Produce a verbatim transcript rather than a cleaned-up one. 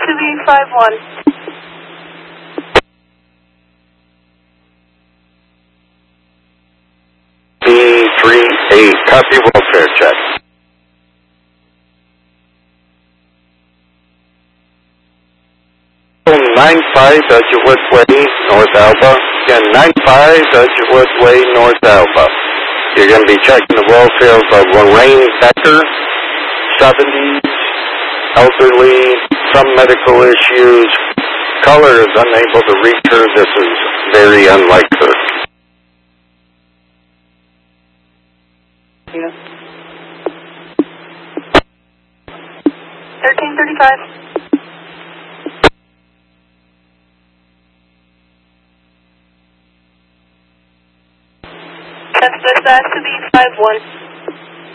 to be five one. B three eight, copy, welfare check. nine five Edgewood Way, North Alba. Again, nine five Edgewood Way, North Alba. You're going to be checking the welfare of Lorraine Becker, seventies, elderly, some medical issues. Caller is unable to reach her. This is very unlike her. thirteen thirty-five. That's to be five one.